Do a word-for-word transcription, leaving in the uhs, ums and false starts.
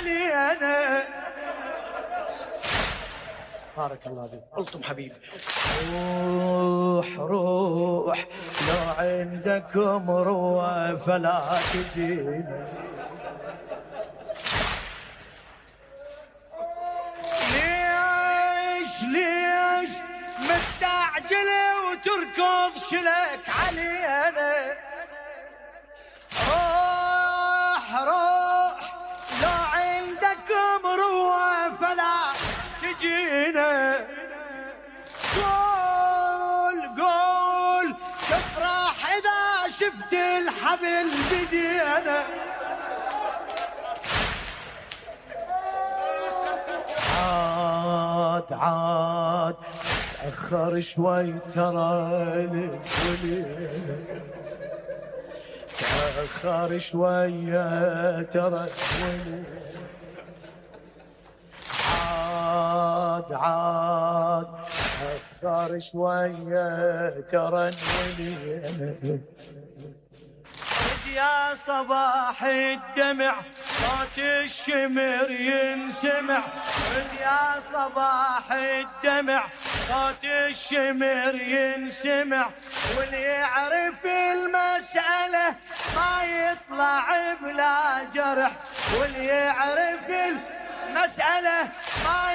علينا. بارك الله فيك. قلتم حبيبي. روح روح لو عندكم روح فلا تجينا. ليش ليش مستعجل وتركض شلك علينا. روح روح لو عندكم روح فلا تجينا. قول قول تفرح إذا شفت الحبل بدينا. عاد عاد تأخر شوي ترى للولينا. تأخر شوية ترى للولينا. عاد عاد تأخر شوية ترى للولينا. يا صباح الدمع صوت الشمر ينسمع. يا صباح الدمع صوت الشمر ينسمع. واللي يعرف المسألة ما يطلع بلا جرح. واللي يعرف المسألة ما